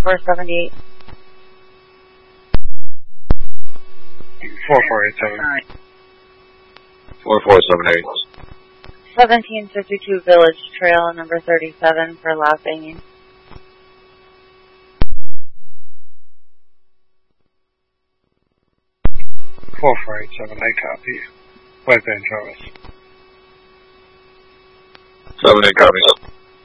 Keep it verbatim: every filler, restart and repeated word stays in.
four seven eight. four four eight seven. four four seven eight. seventeen fifty-two Village Trail, number thirty-seven for last banging. four four eight seven, I copy. White Band Travis. seven eight copies.